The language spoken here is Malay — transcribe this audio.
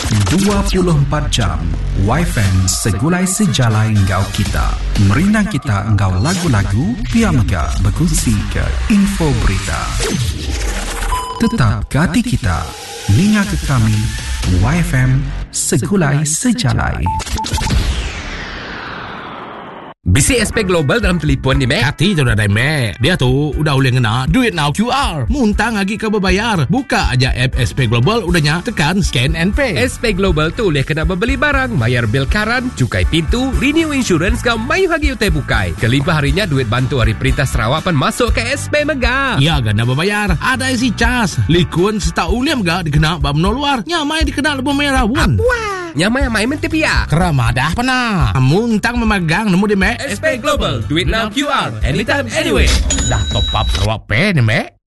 24 jam Wi-Fi segulai sejalai engkau kita. Merindang kita engkau lagu-lagu, piamaka berkongsi ke info berita. Tetap ke hati kita, ninga ke kami, Wi-Fi segulai sejalai. Bisi SP Global dalam telefon ni, Mek. Hati tu dah, Mek. Dia tu udah boleh ngena Duit Now QR. Muntang lagi kau berbayar. Buka aja app SP Global, udahnya tekan scan and pay. SP Global tu boleh kena membeli barang, bayar bil karan, cukai pintu, renew insurance kau mayu hagi utai bukai. Kelimpah harinya duit bantu hari perintah Sarawak pan masuk ke SP Mega. Ya, gana berbayar. Ada isi cas. Likun seta uliam gak dikena babno luar. Nyamai dikena lebu merah wan. Wah, nyamai main mentepia. Keramadah pernah. Muntang memegang nemu di Mek. SP Global, duit Now QR, anytime, anywhere. Dah top up Sarawak Pay ni, Mek.